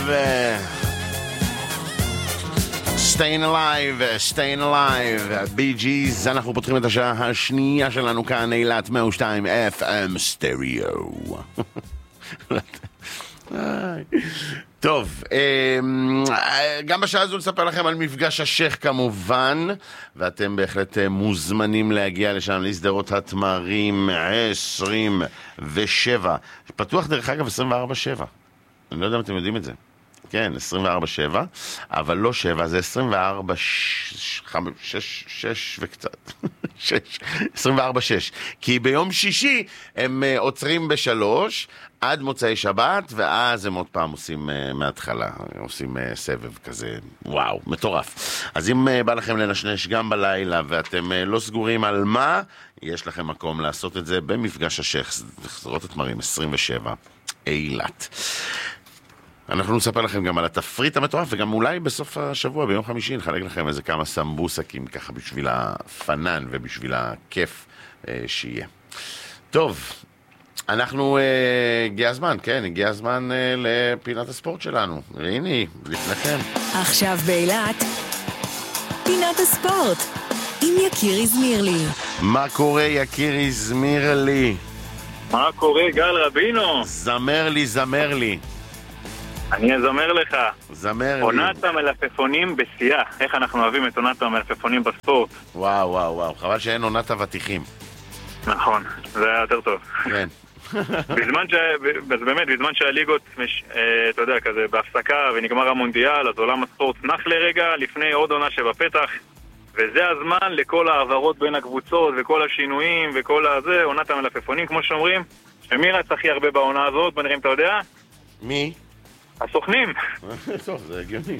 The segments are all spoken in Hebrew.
Staying alive, Bee Gees. אנחנו פותחים את השעה השנייה שלנו כאן, אילת 102 FM סטריאו. טוב, גם בשעה הזו נספר לכם על מפגש השייך כמובן, ואתם בהחלט מוזמנים להגיע לשם, להסדרות התמרים 27. פתוח דרך אגב 24/7. אני לא יודע אם אתם יודעים את זה. כן, 24/7, אבל לא 7, זה 6 וקצת. 24/6. כי ביום שישי הם עוצרים ב3 עד מוצאי שבת, ואז הם עוד פעם עושים מההתחלה, עושים סבב כזה, וואו, מטורף. אז אם בא לכם לנשנש גם בלילה, ואתם לא סגורים על מה, יש לכם מקום לעשות את זה במפגש השייך, סדרות התמרים 27, אילת. אנחנו נספר לכם גם על התפריט המטורף, וגם אולי בסוף השבוע, ביום חמישי, נחלק לכם איזה כמה סמבוסקים, ככה בשביל הפנן ובשביל הכיף שיהיה. טוב, אנחנו, הגיע הזמן, כן, הגיע הזמן לפינת הספורט שלנו. הנה, לפניכם. עכשיו באילת, פינת הספורט, עם יקיר הזמירלי. מה קורה, יקיר הזמירלי? מה קורה, גל רבינו? זמר לי. אני אזמר לך. זמר לי. עונת המלפפונים בשיאה. איך אנחנו אוהבים את עונת המלפפונים בספורט. וואו. חבל שאין עונת הוותיכים. נכון, זה היה יותר טוב. כן. בזמן שהליגות, אתה יודע, כזה בהפסקה ונגמר המונדיאל, אז עולם הספורט נח לרגע לפני עוד עונה שבפתח, וזה הזמן לכל העברות בין הקבוצות וכל השינויים וכל הזה, עונת המלפפונים, כמו שאומרים. שמי רץ הכי הרבה בעונה הזאת, בוא נראה אם אתה יודע? מי? הסוכנים. טוב, זה הגיוני.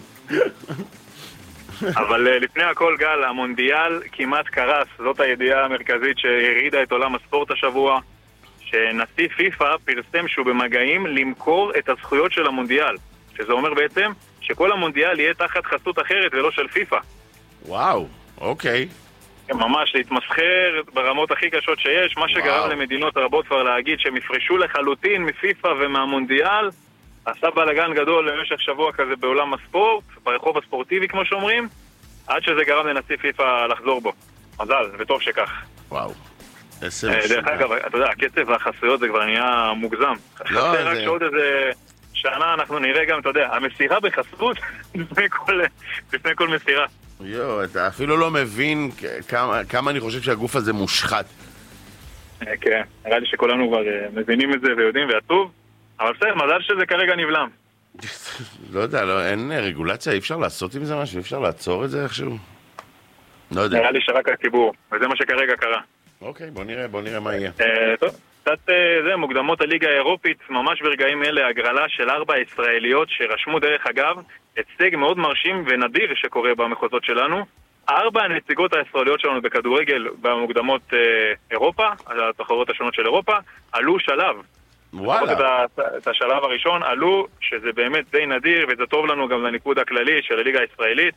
אבל לפני הכל, גל, המונדיאל כמעט קרס. זאת הידיעה המרכזית שהרידה את עולם הספורט השבוע, שנשיא פיפה פרסם שהוא במגעים למכור את הזכויות של המונדיאל, שזה אומר בעצם שכל המונדיאל יהיה תחת חסות אחרת ולא של פיפה. וואו, אוקיי. ממש להתמסחר ברמות הכי קשות שיש, מה שגרם למדינות רבות כבר להגיד שהם יפרשו לחלוטין מפיפה ומהמונדיאל. עשה בלגן גדול למשך שבוע כזה בעולם הספורט, ברחוב הספורטיבי כמו שאומרים, עד שזה גרם לנשיא פיפה לחזור בו. מזל, וטוב שכך. וואו. דרך אגב, אתה יודע, הקצב והחסויות זה כבר נהיה מוגזם. חסר רק שעוד איזה שנה אנחנו נראה גם, אתה יודע, המסירה בחסות לפני כל מסירה. אתה אפילו לא מבין כמה אני חושב שהגוף הזה מושחת. כן, נראה לי שכולנו כבר מבינים את זה ויודעים ועצוב. אבל בסדר, מזל שזה כרגע נבלם. לא יודע, אין רגולציה, אי אפשר לעשות עם זה משהו, אי אפשר לעצור את זה איכשהו? לא יודע. נראה לי שרק הציבור, וזה מה שכרגע קרה. אוקיי, בוא נראה מה יהיה. טוב, קצת זה, מוקדמות הליגה האירופית, ממש ברגעים אלה, הגרלה של 4 ישראליות שרשמו דרך אגב, הישג מאוד מרשים ונדיר שקורה במחוזות שלנו. 4 הנציגות הישראליות שלנו בכדורגל במוקדמות אירופה, התחרויות השונות של אירופה, עלו שלב. וואלה. את השלב הראשון עלו, שזה באמת די נדיר, וזה טוב לנו גם לניקוד הכללי של הליגה הישראלית.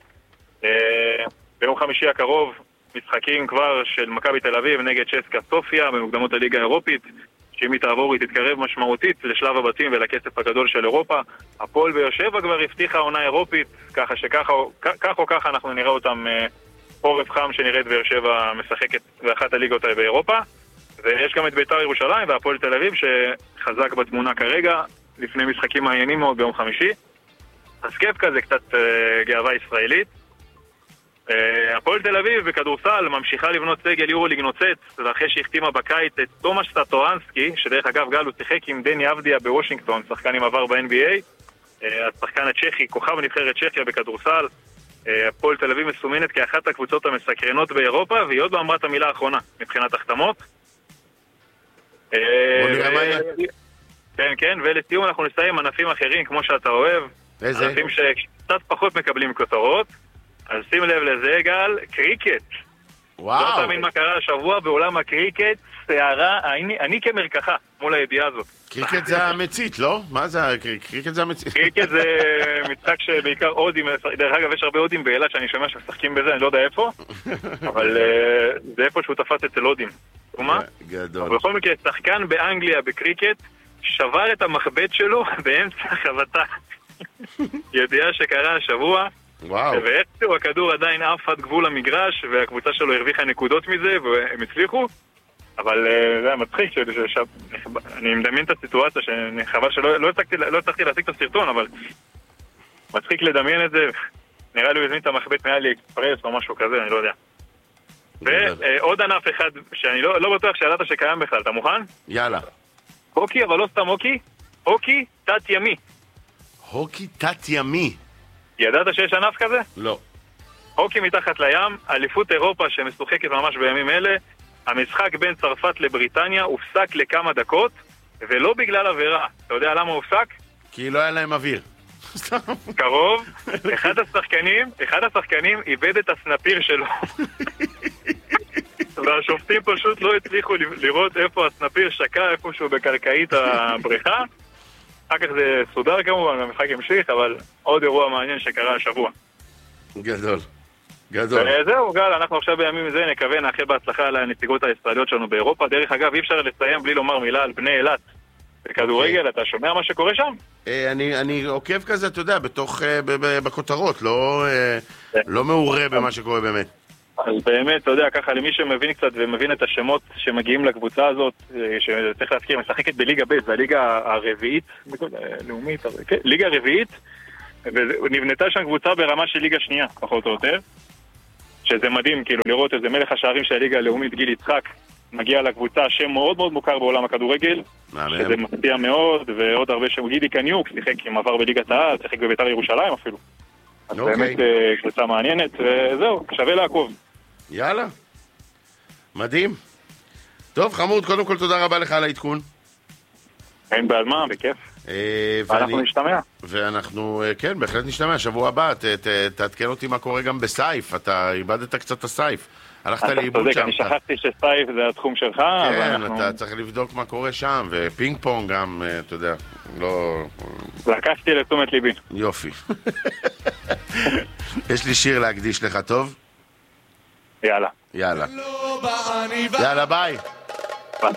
ביום חמישי הקרוב משחקים כבר של מכבי תל אביב נגד צ'סקה סופיה במוקדמות הליגה האירופית, שאם היא תעבור היא תתקרב משמעותית לשלב הבתים ולכסף הגדול של אירופה. הפועל באר שבע כבר הבטיחה עונה אירופית, ככה שככה או ככה אנחנו נראה אותם עורף חם שנראה את באר שבע משחקת באחת הליגות באירופה. ויש גם את בית"ר ירושלים והפועל תל אביב שחזק בתמונה כרגע, לפני משחקים מעניינים מאוד ביום חמישי. אז כיף כזה, קצת גאווה ישראלית. הפועל תל אביב בכדורסל ממשיכה לבנות סגל יורוליג נוצץ, ואחרי שהחתימה בקיץ את תומש סטטורנסקי, שדרך אגב גל הוא שיחק עם דני אבדיה בוושינגטון, שחקן עם עבר ב-NBA, השחקן הצ'כי, כוכב נבחרת צ'כיה בכדורסל. הפועל תל אביב מסומנת כאחת הקבוצות המסקרנות באירופה, והיא עוד לא אמרה את המילה האחרונה מבחינת החתמות. בוא נראה מה יהיה. כן, ולסיום אנחנו נסיים ענפים אחרים כמו שאתה אוהב. איזה? ענפים שקצת פחות מקבלים כותרות. אז שים לב לזה, גל, קריקט. וואו. לא תאמין מה קרה השבוע בעולם הקריקט, סערה, אני כמרקחה מול הידיעה הזאת. קריקט זה המצית, לא? מה זה קריקט זה המצית? קריקט זה משחק שבעיקר הודים, דרך אגב יש הרבה הודים באילת שאני שומע שמשחקים בזה, אני לא יודע איפה, אבל זה איפה שהוא תפס אצל הודים. ומה? גדול. ובכל מקרה, שחקן באנגליה בקריקט שבר את המחבט שלו באמצע החבטה. ידיעה שקרה השבוע, וואו. ואיכשהו הכדור עדיין עף עד גבול המגרש, והקבוצה שלו הרוויחה נקודות מזה, והם הצליחו. אבל זה היה מצחיק, אני מדמיין את הסיטואציה, חבל שלא הצלחתי להשיג את הסרטון, אבל מצחיק לדמיין את זה. נראה לי הוא הזמין את המחבט מעלי אקספרס או משהו כזה, אני לא יודע. ועוד ענף אחד שאני לא בטוח שידעת שקיים בכלל, אתה מוכן? יאללה. הוקי, אבל לא סתם הוקי, הוקי תת ימי. הוקי תת ימי. ידעת שיש ענף כזה? לא. הוקי מתחת לים, אליפות אירופה שמשוחקת ממש בימים אלה. המשחק בין צרפת לבריטניה הופסק לכמה דקות, ולא בגלל עבירה. אתה יודע למה הופסק? כי לא היה להם אוויר. קרוב. אחד השחקנים איבד את הסנפיר שלו. והשופטים פשוט לא הצליחו לראות איפה הסנפיר שקע, איפשהו בקרקעית הבריכה. אחר כך זה סודר כמובן, המשחק המשיך, אבל עוד אירוע מעניין שקרה השבוע. גדול. זהו גל, אנחנו עכשיו בימים הזה נקווה, נאחל בהצלחה לנציגות הישראליות שלנו באירופה. דרך אגב, אי אפשר לסיים בלי לומר מילה על בני אילת בכדורגל. אתה שומע מה שקורה שם? אני עוקב כזה, אתה יודע, בכותרות, לא מעורה במה שקורה באמת. אז באמת, אתה יודע, ככה למי שמבין קצת ומבין את השמות שמגיעים לקבוצה הזאת, שצריך להזכיר, משחקת בליגה ב', זה הליגה הרביעית, לאומית, ליגה הרביעית, ונבנתה שם קבוצה ברמה של ליגה שנייה, פחות או יותר, שזה מדהים, כאילו, לראות איזה מלך השערים של הליגה הלאומית, גיל יצחק, מגיע לקבוצה, שם מאוד מאוד מוכר בעולם הכדורגל, שזה מפתיע מאוד, ועוד הרבה שם, גידי קניוק, שיחק עם עבר בליגת העל, שיחק בביתר ירושלים אפילו. אז באמת קבוצה מעניינת, וזהו, שווה לעקוב. יאללה, מדהים. טוב, חמוד, קודם כל תודה רבה לך על העדכון. אין בעד מה, בכיף. ואנחנו נשתמע. ואנחנו, כן, בהחלט נשתמע. שבוע הבא, תעדכן אותי מה קורה גם בסייף. אתה איבדת קצת את הסייף. הלכת לאיבוד שם. אני שכחתי שסייף זה התחום שלך. כן, אתה צריך לבדוק מה קורה שם, ופינג פונג גם, אתה יודע, לא... לקחתי לתשומת ליבי. יופי. יש לי שיר להקדיש לך, טוב? יאללה. יאללה. יאללה, ביי.